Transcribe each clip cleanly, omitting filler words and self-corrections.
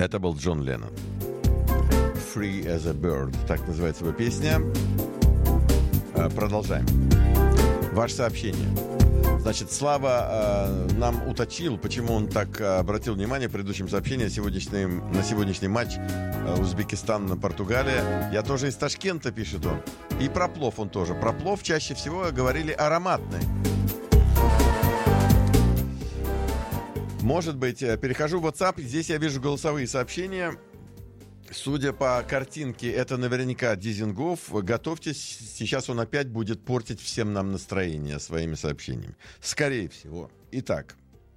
Это был Джон Леннон. Free as a bird. Так называется его песня. Продолжаем. Ваше сообщение. Значит, Слава нам уточнил, почему он так обратил внимание в предыдущем сообщении на сегодняшний матч Узбекистан-Португалия. Я тоже из Ташкента, пишет он. И про плов он тоже. Про плов чаще всего говорили ароматный. Может быть, перехожу в WhatsApp. Здесь я вижу голосовые сообщения. Судя по картинке, это наверняка Дизингофф. Готовьтесь, сейчас он опять будет портить всем нам настроение своими сообщениями. Скорее всего. Итак.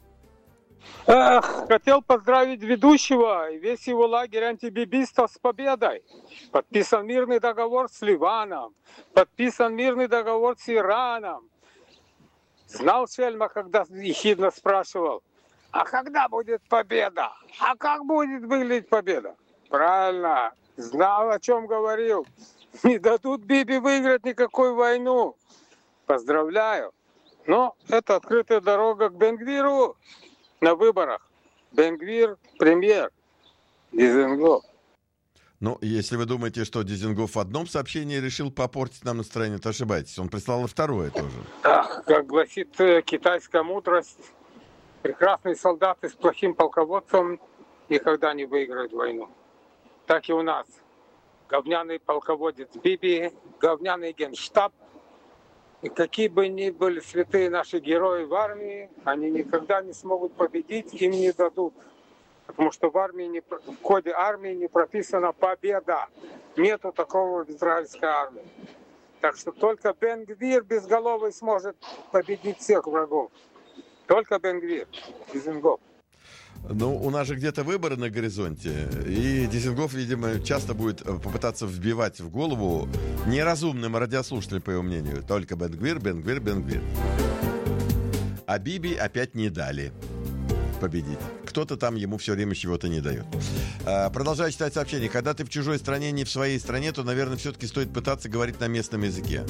Хотел поздравить ведущего и весь его лагерь антибибистов с победой. Подписан мирный договор с Ливаном. Подписан мирный договор с Ираном. Знал Шельма, когда ехидно спрашивал, а когда будет победа? А как будет выглядеть победа? Правильно, знал, о чем говорил. Не дадут Биби выиграть никакую войну. Поздравляю. Но это открытая дорога к Бен-Гвиру на выборах. Бен-Гвир премьер. Дизингофф. Ну, если вы думаете, что Дизингофф в одном сообщении решил попортить нам настроение, то ошибаетесь. Он прислал и второе тоже. Как гласит китайская мудрость, прекрасные солдаты с плохим полководцем никогда не выиграют войну. Так и у нас. Говняный полководец Биби, говняный генштаб. И какие бы ни были святые наши герои в армии, они никогда не смогут победить, им не дадут. Потому что в коде армии не прописана победа. Нету такого в израильской армии. Так что только Бен-Гвир безголовый сможет победить всех врагов. Только Бен-Гвир, Дизингофф. Ну, у нас же где-то выборы на горизонте, и Дизингофф, видимо, часто будет попытаться вбивать в голову неразумным радиослушателям, по его мнению, только Бен-Гвир, Бен-Гвир, Бен-Гвир. А Биби опять не дали победить. Кто-то там ему все время чего-то не дает. Продолжаю читать сообщение. Когда ты в чужой стране, не в своей стране, то, наверное, все-таки стоит пытаться говорить на местном языке.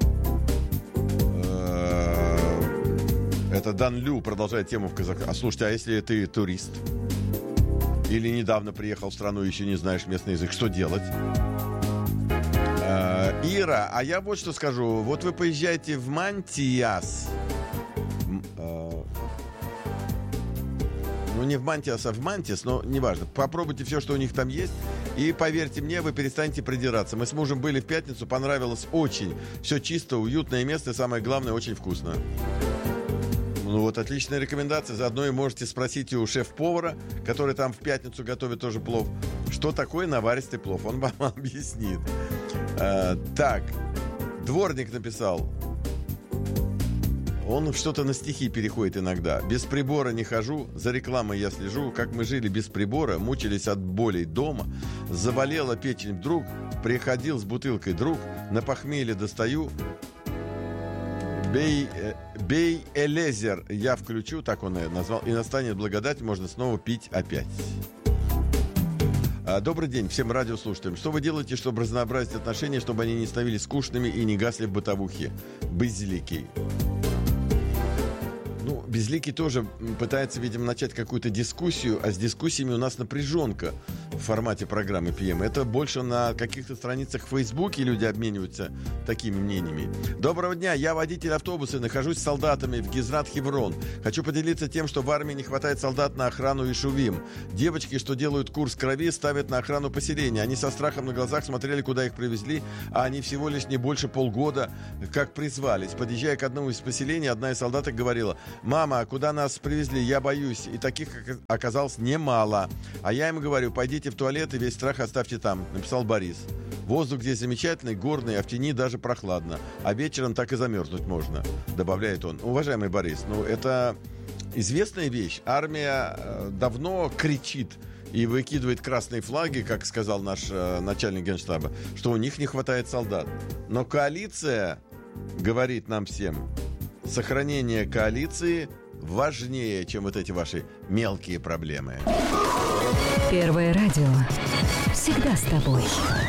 Это Дан Лю продолжает тему в Казахстане. А слушайте, а если ты турист? Или недавно приехал в страну и еще не знаешь местный язык, что делать? Ира, а я вот что скажу. Вот вы поезжаете в Мантияс. Ну, не в Мантияс, а в Мантис, но неважно. Попробуйте все, что у них там есть. И поверьте мне, вы перестанете придираться. Мы с мужем были в пятницу, понравилось очень. Все чисто, уютное место, самое главное, очень вкусно. Ну вот, отличная рекомендация. Заодно и можете спросить у шеф-повара, который там в пятницу готовит тоже плов, что такое наваристый плов. Он вам объяснит. Так, дворник написал. Он что-то на стихи переходит иногда. Без прибора не хожу, за рекламой я слежу. Как мы жили без прибора, мучились от болей дома. Заболела печень вдруг, приходил с бутылкой друг. На похмелье достаю. Бей Элезер я включу, так он назвал, и настанет благодать, можно снова пить опять. Добрый день всем радиослушателям. Что вы делаете, чтобы разнообразить отношения, чтобы они не становились скучными и не гасли в бытовухе? Безликий. Ну, Безликий тоже пытается, видимо, начать какую-то дискуссию, а с дискуссиями у нас напряженка в формате программы ПМ. Это больше на каких-то страницах в Фейсбуке люди обмениваются такими мнениями. Доброго дня, я водитель автобуса, нахожусь с солдатами в Гизрат-Хеврон. Хочу поделиться тем, что в армии не хватает солдат на охрану Ишувим. Девочки, что делают курс крови, ставят на охрану поселения. Они со страхом на глазах смотрели, куда их привезли, а они всего лишь не больше полгода как призвались. Подъезжая к одному из поселений, одна из солдаток говорила: «Мама, а куда нас привезли? Я боюсь». И таких оказалось немало. А я им говорю: пойдите в туалет и весь страх оставьте там, написал Борис. Воздух здесь замечательный, горный, а в тени даже прохладно. А вечером так и замерзнуть можно, добавляет он. Уважаемый Борис, ну это известная вещь. Армия давно кричит и выкидывает красные флаги, как сказал наш начальник генштаба, что у них не хватает солдат. Но коалиция говорит нам всем: сохранение коалиции важнее, чем вот эти ваши мелкие проблемы. Первое радио. Всегда с тобой.